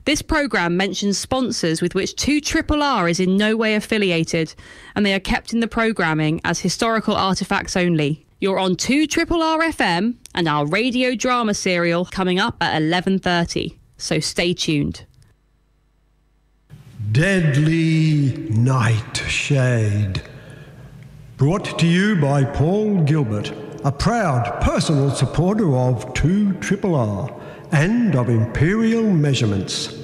This programme mentions sponsors with which 2RRR is in no way affiliated, and they are kept in the programming as historical artefacts only. You're on 2RRR FM and our radio drama serial coming up at 11:30, so stay tuned. Deadly Nightshade. Brought to you by Paul Gilbert, a proud personal supporter of 2RRR and of Imperial Measurements.